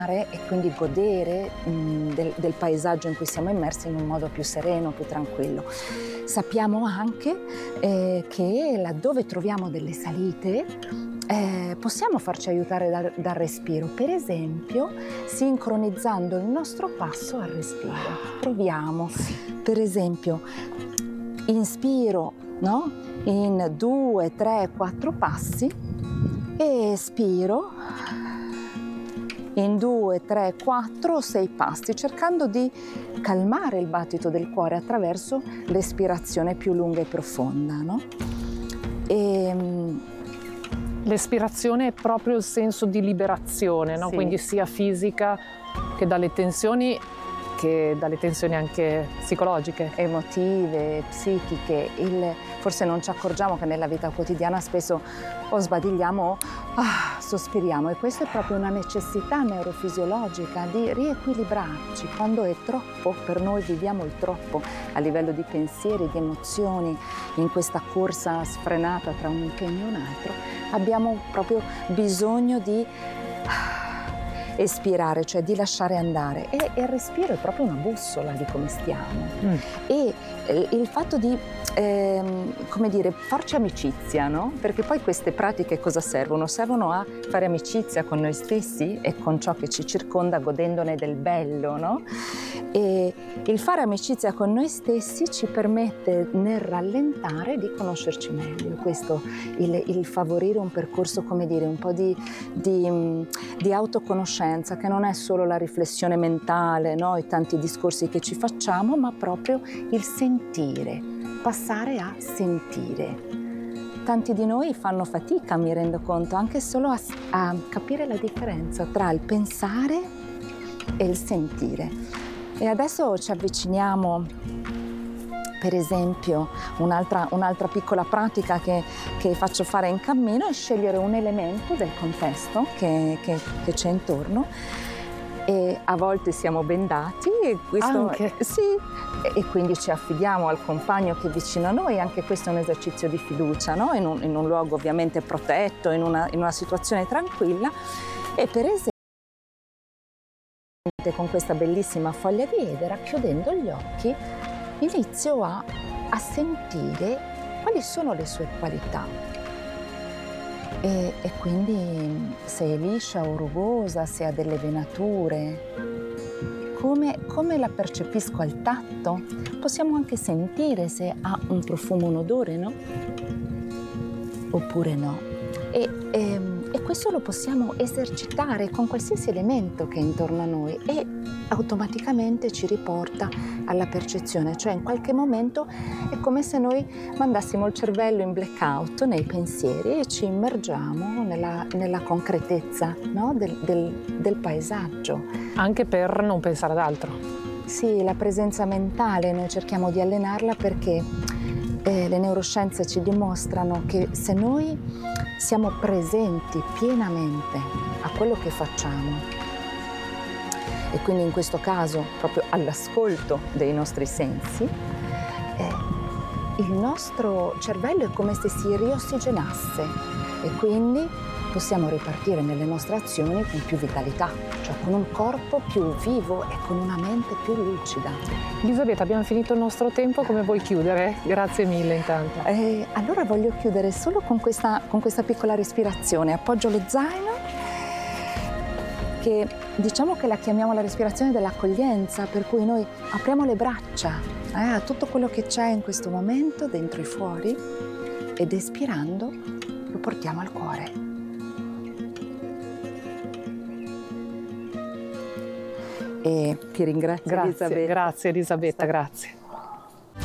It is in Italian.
e quindi godere del paesaggio in cui siamo immersi in un modo più sereno, più tranquillo. Sappiamo anche che laddove troviamo delle salite possiamo farci aiutare dal respiro, per esempio sincronizzando il nostro passo al respiro. Proviamo, per esempio, inspiro, no? In 2, 3, 4 passi e espiro in 2, 3, 4 o 6 passi, cercando di calmare il battito del cuore attraverso l'espirazione più lunga e profonda, no? L'espirazione è proprio il senso di liberazione, no? Sì. Quindi sia fisica che dalle tensioni anche psicologiche. Emotive, psichiche. Forse non ci accorgiamo che nella vita quotidiana spesso o sbadigliamo o sospiriamo, e questa è proprio una necessità neurofisiologica di riequilibrarci. Quando è troppo, per noi viviamo il troppo a livello di pensieri, di emozioni, in questa corsa sfrenata tra un impegno e un altro, abbiamo proprio bisogno di espirare, cioè di lasciare andare, e il respiro è proprio una bussola di come stiamo. E il fatto di come dire, farci amicizia, no? Perché poi queste pratiche cosa servono? Servono a fare amicizia con noi stessi e con ciò che ci circonda, godendone del bello, no? E il fare amicizia con noi stessi ci permette nel rallentare di conoscerci meglio. Questo, il favorire un percorso, come dire, un po' di autoconoscenza, che non è solo la riflessione mentale, no? E tanti discorsi che ci facciamo, ma proprio il sentire, passare a sentire. Tanti di noi fanno fatica, mi rendo conto, anche solo a capire la differenza tra il pensare e il sentire. E adesso ci avviciniamo, per esempio, un'altra piccola pratica che faccio fare in cammino è scegliere un elemento del contesto che c'è intorno, e a volte siamo bendati e questo anche. Sì, e quindi ci affidiamo al compagno che è vicino a noi. Anche questo è un esercizio di fiducia, no? In un luogo ovviamente protetto, in una situazione tranquilla, e per esempio con questa bellissima foglia di edera, chiudendo gli occhi, inizio a sentire quali sono le sue qualità. E quindi se è liscia o rugosa, se ha delle venature, come la percepisco al tatto. Possiamo anche sentire se ha un profumo, un odore, no? Oppure no. E questo lo possiamo esercitare con qualsiasi elemento che è intorno a noi, e automaticamente ci riporta alla percezione, cioè in qualche momento è come se noi mandassimo il cervello in blackout nei pensieri e ci immergiamo nella concretezza, no? del paesaggio. Anche per non pensare ad altro. Sì, la presenza mentale noi cerchiamo di allenarla, perché le neuroscienze ci dimostrano che se noi siamo presenti pienamente a quello che facciamo, e quindi in questo caso proprio all'ascolto dei nostri sensi, il nostro cervello è come se si riossigenasse, e quindi possiamo ripartire nelle nostre azioni con più vitalità, cioè con un corpo più vivo e con una mente più lucida. Elisabetta, abbiamo finito il nostro tempo, come vuoi chiudere? Grazie mille intanto. Allora voglio chiudere solo con questa piccola respirazione. Appoggio lo zaino, che diciamo che la chiamiamo la respirazione dell'accoglienza, per cui noi apriamo le braccia a tutto quello che c'è in questo momento, dentro e fuori, ed espirando lo portiamo al cuore. E ti ringrazio, Elisabetta. Grazie Elisabetta, grazie.